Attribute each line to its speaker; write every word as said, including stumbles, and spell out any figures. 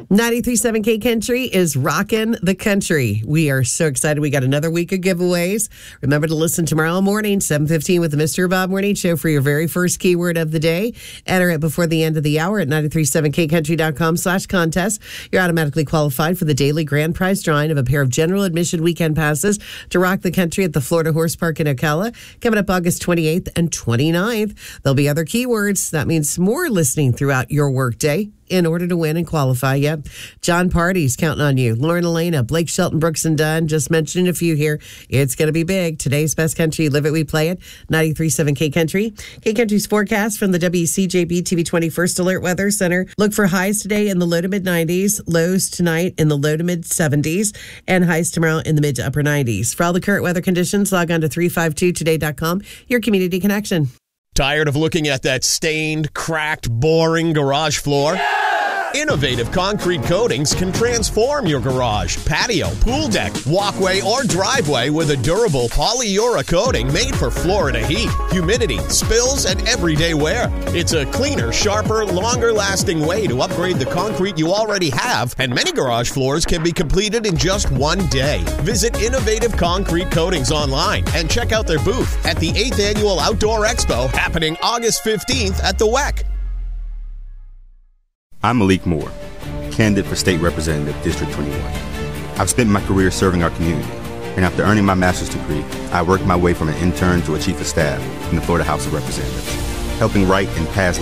Speaker 1: ninety-three point seven K Country is rocking the country. We are so excited. We got another week of giveaways. Remember to listen tomorrow morning, seven fifteen with the Mister Bob Morning Show for your very first keyword of the day. Enter it before the end of the hour at ninety-three point seven K country dot com slash contest. You're automatically qualified for the daily grand prize drawing of a pair of general admission weekend passes to rock the country at the Florida Horse Park in Ocala, coming up August twenty-eighth and twenty-ninth. There'll be other keywords. That means more listening throughout your workday in order to win and qualify. Yep. John Party's counting on you. Lauren Elena, Blake Shelton, Brooks and Dunn. Just mentioning a few here. It's going to be big. Today's best country. Live it, we play it. ninety-three point seven K Country. K Country's forecast from the W C J B T V twenty-first Alert Weather Center. Look for highs today in the low to mid nineties, lows tonight in the low to mid seventies, and highs tomorrow in the mid to upper nineties. For all the current weather conditions, log on to three five two today dot com, your community connection.
Speaker 2: Tired of looking at that stained, cracked, boring garage floor? Yeah! Innovative concrete coatings can transform your garage, patio, pool deck, walkway, or driveway with a durable polyura coating made for Florida heat, humidity, spills, and everyday wear. It's a cleaner, sharper, longer-lasting way to upgrade the concrete you already have, and many garage floors can be completed in just one day. Visit Innovative Concrete Coatings online and check out their booth at the eighth Annual Outdoor Expo happening August fifteenth at the W E C.
Speaker 3: I'm Malik Moore, candidate for State Representative, District twenty-one. I've spent my career serving our community, and after earning my master's degree, I worked my way from an intern to a chief of staff in the Florida House of Representatives, helping write and pass